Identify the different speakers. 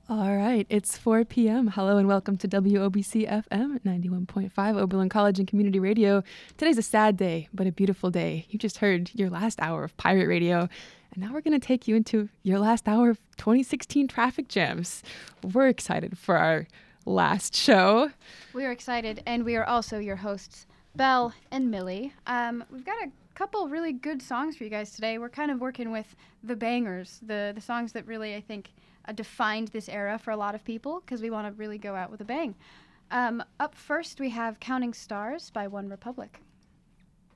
Speaker 1: All right, it's 4 p.m. Hello and welcome to WOBC FM 91.5 Oberlin College and Community Radio. Today's a sad day, but a beautiful day. You just heard your last hour of pirate radio, and now we're going to take you into your last hour of 2016 traffic jams. We're excited for our last show.
Speaker 2: We are excited, and we are also your hosts, Belle and Millie. We've got a couple really good songs for you guys today. We're kind of working with the bangers, the songs that really, I think, defined this era for a lot of people, because we want to really go out with a bang. Up first, we have Counting Stars by One Republic.